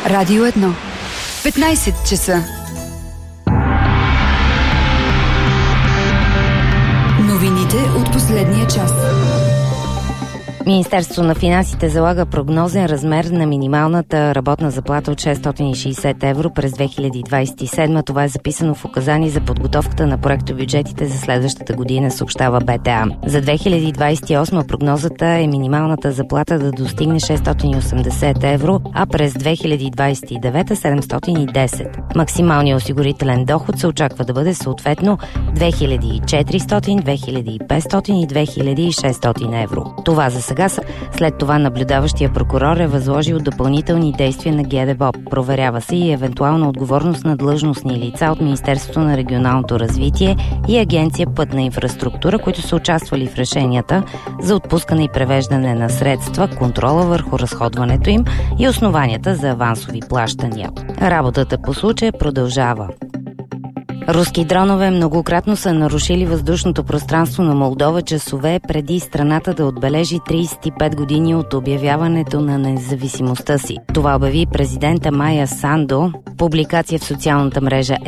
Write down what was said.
Радио 1. 15 часа. Новините от последния час. Министерството на финансите залага прогнозен размер на минималната работна заплата от 660 евро през 2027. Това е записано в указание за подготовката на проектобюджетите за следващата година, съобщава БТА. За 2028 прогнозата е минималната заплата да достигне 680 евро, а през 2029 710. Максималният осигурителен доход се очаква да бъде съответно 2400, 2500 и 2600 евро. Това за сега. След това наблюдаващия прокурор е възложил допълнителни действия на ГДБОП. Проверява се и евентуална отговорност на длъжностни лица от Министерството на регионалното развитие и Агенция Пътна инфраструктура, които са участвали в решенията за отпускане и превеждане на средства, контрола върху разходването им и основанията за авансови плащания. Работата по случая продължава. Руски дронове многократно са нарушили въздушното пространство на Молдова часове преди страната да отбележи 35 години от обявяването на независимостта си. Това обяви президента Майя Сандо. Публикация в социалната мрежа